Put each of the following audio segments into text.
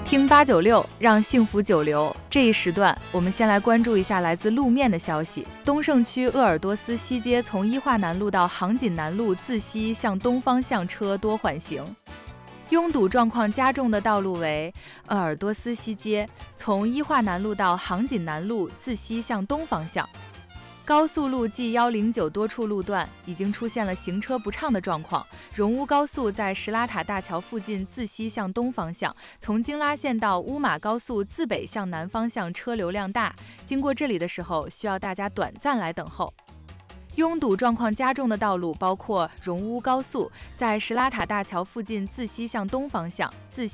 听896，让幸福久留。这一时段，我们先来关注一下来自路面的消息。东胜区鄂尔多斯西街从依化南路到杭锦南路自西向东方向车多缓行。拥堵状况加重的道路为鄂尔多斯西街，从依化南路到杭锦南路自西向东方向。高速路 G109 多处路段已经出现了行车不畅的状况。荣乌高速在石拉塔大桥附近自西向东方向，从京拉线到乌马高速自北向南方向车流量大，经过这里的时候需要大家短暂来等候。拥堵状况加重的道路包括荣乌高速在石拉塔大桥附近自西向东方向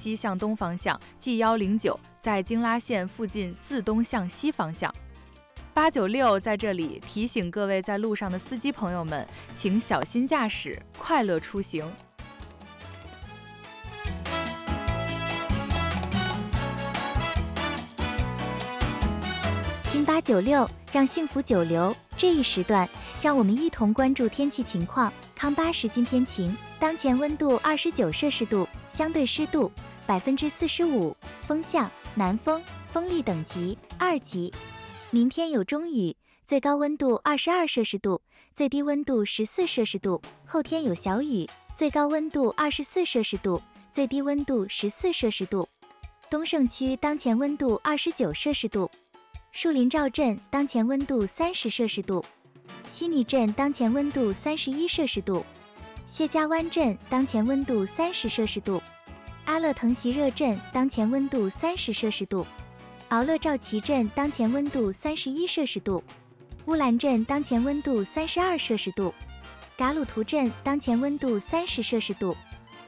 ，G109在京拉线附近自东向西方向。896在这里提醒各位在路上的司机朋友们，请小心驾驶，快乐出行。 听896，让幸福久留。这一时段，让我们一同关注天气情况。康巴时今天晴，当前温度29摄氏度，相对湿度45%，风向南风，风力等级2级。明天有中雨，最高温度22摄氏度，最低温度14摄氏度。后天有小雨，最高温度24摄氏度，最低温度14摄氏度。东胜区当前温度29摄氏度，树林赵镇当前温度30摄氏度，西尼镇当前温度31摄氏度，薛家湾镇当前温度30摄氏度，阿勒腾席热镇当前温度30摄氏度。敖勒赵旗镇当前温度31摄氏度，乌兰镇当前温度32摄氏度，噶鲁图镇当前温度30摄氏度。